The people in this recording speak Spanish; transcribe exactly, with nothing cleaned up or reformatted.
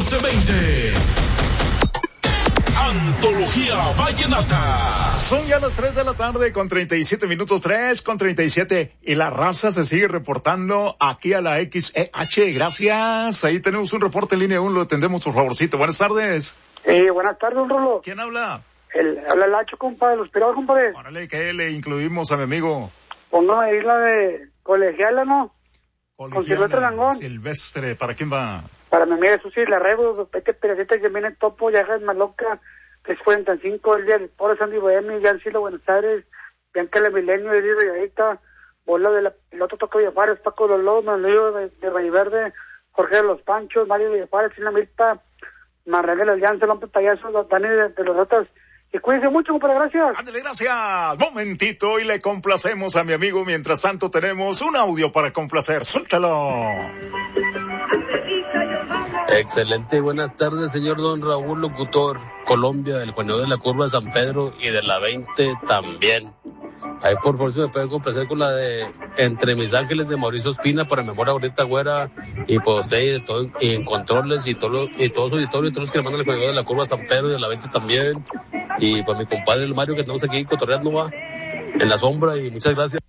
Norte veinte. Antología Vallenata. Son ya las tres de la tarde con treinta y siete minutos, tres con treinta y siete. Y la raza se sigue reportando aquí a la X E H. Gracias. Ahí tenemos un reporte en línea uno, lo atendemos por favorcito. Buenas tardes. Eh, buenas tardes, don Rolo. ¿Quién habla? El, habla el Hacho, compa, de los pirados, compadre. Órale, que le incluimos a mi amigo. Póngame ahí la de colegiala, ¿no? Con Silvestre Langón. Silvestre, ¿para quién va? Para mi amiga Susi Larrego, Pete Perecita, que viene Topo, Yajas Maloca, tres cuarenta y cinco, el día del pobre Sandy Bohemi, Yancilo Buenos Aires, Bianca La Milenio, Edith Villadita, Bola de la Piloto Toco Villafares, Paco Lolo, Manuel de, de Valle Verde, Jorge de los Panchos, Mario Villafares, Sina Milpa, Marlene de la Alianza, López Payaso, Dani de, de los Rotas. Y cuídense mucho, compadre, gracias. Ándale, gracias. Momentito y le complacemos a mi amigo. Mientras tanto tenemos un audio para complacer. Suéltalo. Excelente, buenas tardes, señor don Raúl Locutor. Colombia, el Juaneo de la Curva de San Pedro y de la veinte también. Ahí por favor si me pueden complacer con la de Entre mis ángeles de Mauricio Espina para memoria ahorita güera y por usted y, de todo, y en controles y todo y todo su auditorio y todos los que le mandan el Juaneo de la Curva de San Pedro y de la veinte también. Y pues mi compadre el Mario que estamos aquí cotorreando va en la sombra y muchas gracias.